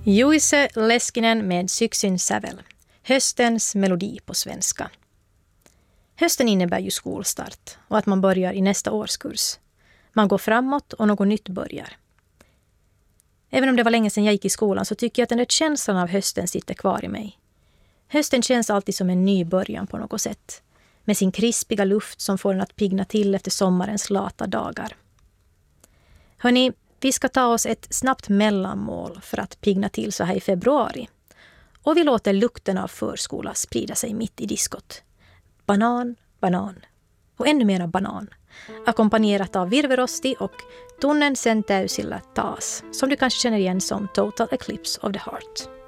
Juise Leskinen med Syksyn sävel. Höstens melodi på svenska. Hösten innebär ju skolstart och att man börjar i nästa årskurs. Man går framåt och något nytt börjar. Även om det var länge sedan jag gick i skolan så tycker jag att den där känslan av hösten sitter kvar i mig. Hösten känns alltid som en ny början på något sätt. Med sin krispiga luft som får den att pigna till efter sommarens lata dagar. Hörrni, vi ska ta oss ett snabbt mellanmål för att pigna till så här i februari. Och vi låter lukten av förskola sprida sig mitt i diskot. Banan, banan. Och ännu mera banan. Ackompanjerat av virverosti och Tunnen sen täysillä taas. Som du kanske känner igen som Total Eclipse of the Heart.